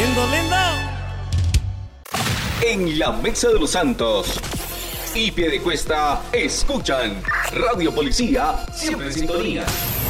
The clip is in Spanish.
Lindo, lindo. En la Mesa de los Santos y Piedecuesta escuchan Radio Policía, siempre en sintonía.